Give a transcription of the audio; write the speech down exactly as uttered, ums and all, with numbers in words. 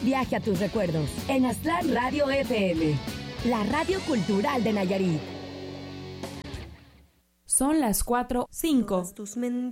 Viaje a tus recuerdos en Aztlán Radio F M, la radio cultural de Nayarit. Son las cuatro cinco. Tus mentiras.